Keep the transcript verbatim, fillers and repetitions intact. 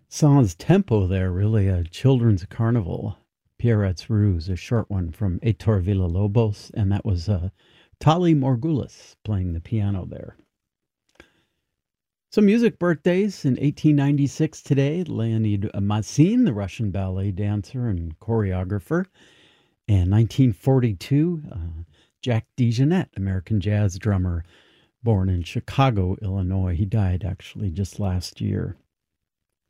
Sans tempo there, really a children's carnival. Pierret's Ruse, a short one from Heitor Villa-Lobos, and that was uh, Tali Morgulis playing the piano there. Some music birthdays in eighteen ninety-six today. Leonid Massin, the Russian ballet dancer and choreographer. And nineteen forty-two, uh, Jack DeJohnette, American jazz drummer, born in Chicago, Illinois. He died actually just last year.